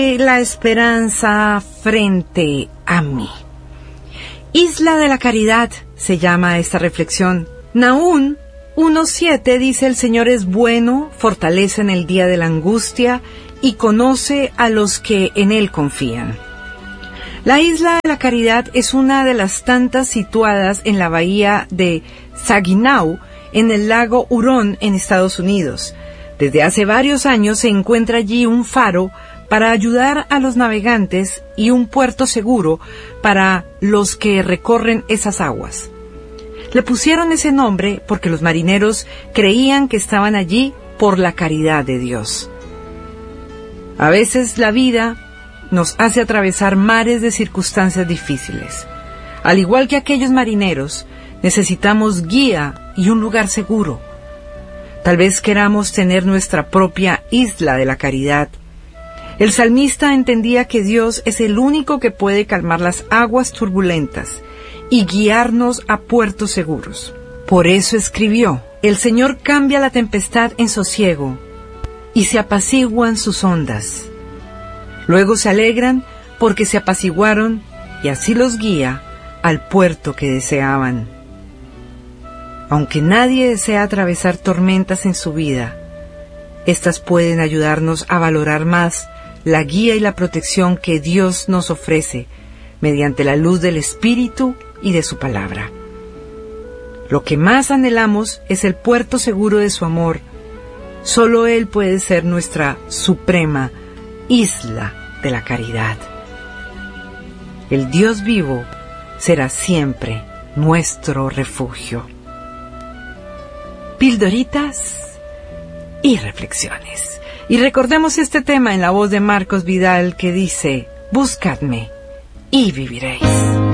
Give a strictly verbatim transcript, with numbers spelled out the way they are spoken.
La esperanza frente a mí. Isla de la Caridad se llama esta reflexión. Nahum uno siete dice: el Señor es bueno, fortalece en el día de la angustia y conoce a los que en Él confían. La Isla de la Caridad es una de las tantas situadas en la bahía de Saginaw, en el lago Hurón, en Estados Unidos. Desde hace varios años se encuentra allí un faro para ayudar a los navegantes y un puerto seguro para los que recorren esas aguas. Le pusieron ese nombre porque los marineros creían que estaban allí por la caridad de Dios. A veces la vida nos hace atravesar mares de circunstancias difíciles. Al igual que aquellos marineros, necesitamos guía y un lugar seguro. Tal vez queramos tener nuestra propia isla de la caridad. El salmista entendía que Dios es el único que puede calmar las aguas turbulentas y guiarnos a puertos seguros. Por eso escribió: el Señor cambia la tempestad en sosiego y se apaciguan sus ondas. Luego se alegran porque se apaciguaron y así los guía al puerto que deseaban. Aunque nadie desea atravesar tormentas en su vida, estas pueden ayudarnos a valorar más la guía y la protección que Dios nos ofrece mediante la luz del Espíritu y de su palabra. Lo que más anhelamos es el puerto seguro de su amor. Solo Él puede ser nuestra suprema isla de la caridad. El Dios vivo será siempre nuestro refugio. Pildoritas y reflexiones. Y recordemos este tema en la voz de Marcos Vidal, que dice: buscadme y viviréis.